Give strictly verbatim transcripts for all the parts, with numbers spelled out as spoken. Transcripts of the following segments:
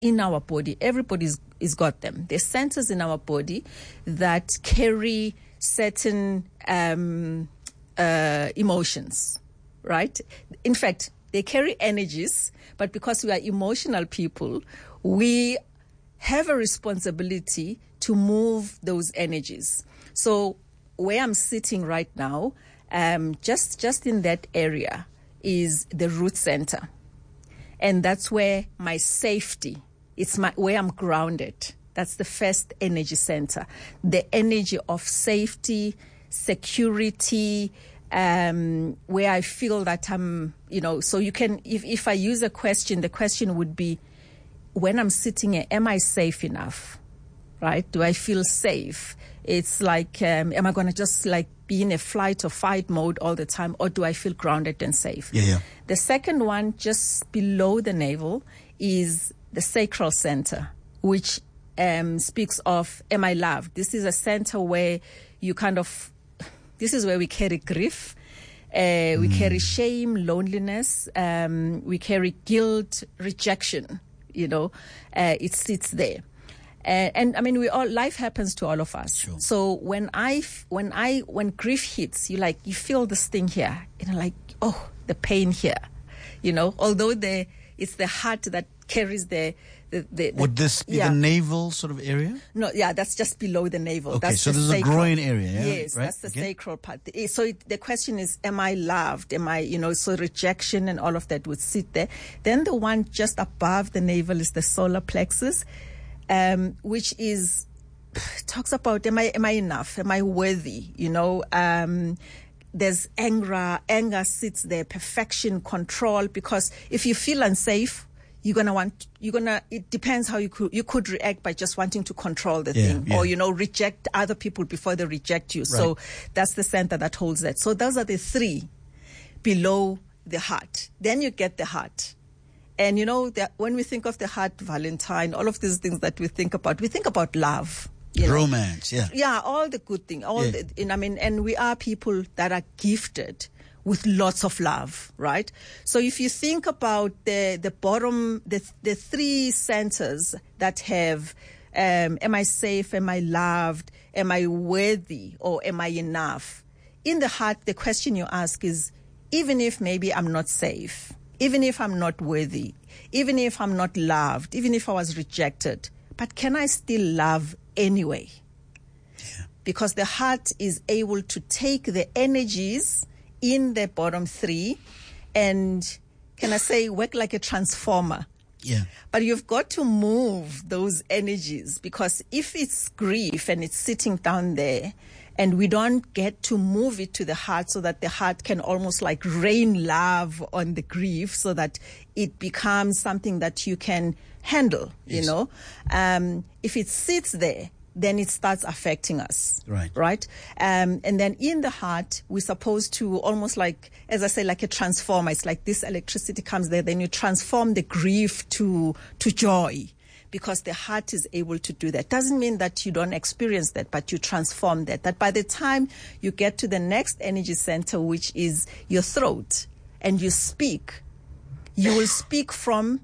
in our body. Everybody's is got them. There's centers in our body that carry certain um, uh, emotions, right? In fact, they carry energies, but because we are emotional people, we have a responsibility to move those energies. So where I'm sitting right now, um, just just in that area is the root center. And that's where my safety, it's my where I'm grounded. That's the first energy center. The energy of safety, security, um, where I feel that I'm, you know, so you can, if, if I use a question, the question would be, when I'm sitting here, am I safe enough? Right? Do I feel safe? It's like, um, am I going to just like be in a flight or fight mode all the time, or do I feel grounded and safe? Yeah, yeah. The second one, just below the navel, is the sacral center, which um, speaks of, am I loved? This is a center where you kind of, this is where we carry grief. Uh, we mm. carry shame, loneliness. Um, we carry guilt, rejection. You know, uh, it sits there. Uh, and I mean, we all, life happens to all of us. Sure. So when I, when I, when grief hits, you like, you feel this thing here, you know, like, oh, the pain here, you know, although the, it's the heart that carries the, the, the, the would this be yeah. the navel sort of area? No, yeah, that's just below the navel. Okay, that's so the there's sacral. a groin area, yeah? Yes, right? that's the okay. sacral part. So it, the question is, am I loved? Am I, you know, so rejection and all of that would sit there. Then the one just above the navel is the solar plexus, um, which is, talks about, am I, am I enough? Am I worthy? You know, um, there's anger, anger sits there, perfection, control, because if you feel unsafe, you're going to want, you're going to, it depends how you could, you could react by just wanting to control the yeah, thing yeah. or, you know, reject other people before they reject you. Right. So that's the center that holds that. So those are the three below the heart. Then you get the heart. And, you know, that when we think of the heart, Valentine, all of these things that we think about, we think about love. You know? Romance, yeah. Yeah, all the good things. All yeah. the, and I mean, and we are people that are gifted with lots of love, right? So if you think about the the bottom, the the three centers that have, um, am I safe? Am I loved? Am I worthy? Or am I enough? In the heart, the question you ask is, even if maybe I'm not safe, even if I'm not worthy, even if I'm not loved, even if I was rejected, but can I still love anyway? Yeah. Because the heart is able to take the energies in the bottom three and, can I say, work like a transformer. Yeah. But you've got to move those energies, because if it's grief and it's sitting down there and we don't get to move it to the heart so that the heart can almost like rain love on the grief so that it becomes something that you can handle, yes. you know, um, if it sits there, then it starts affecting us. Right. Right. Um, and then in the heart, we're supposed to almost like, as I say, like a transformer. It's like this electricity comes there, then you transform the grief to, to joy, because the heart is able to do that. Doesn't mean that you don't experience that, but you transform that. That by the time you get to the next energy center, which is your throat, and you speak, you will speak from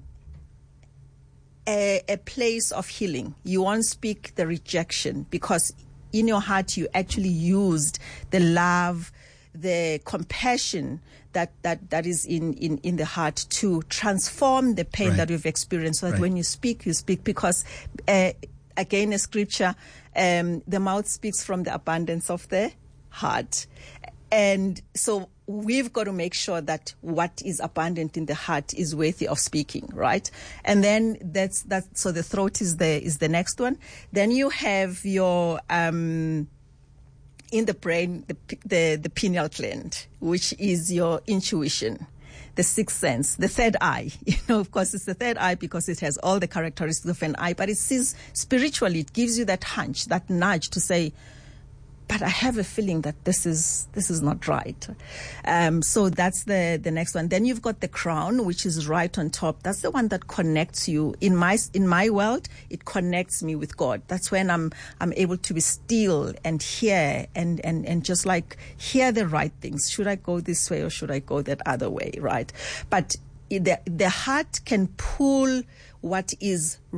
A, a place of healing. You won't speak the rejection, because in your heart you actually used the love, the compassion that that, that is in, in, in the heart to transform the pain right. that we've experienced, so that right. when you speak, you speak. Because, uh, again, a scripture, um, the mouth speaks from the abundance of the heart. And so we've got to make sure that what is abundant in the heart is worthy of speaking, right? And then that's that. So the throat is the is the next one. Then you have your um, in the brain the the the pineal gland, which is your intuition, the sixth sense, the third eye. You know, of course, it's the third eye because it has all the characteristics of an eye, but it sees spiritually. It gives you that hunch, that nudge to say, but I have a feeling that this is this is not right. Um, so that's the, the next one. Then you've got the crown, which is right on top. That's the one that connects you. In my in my world, it connects me with God. That's when I'm I'm able to be still and hear and, and, and just like hear the right things. Should I go this way or should I go that other way, right? But the the heart can pull what is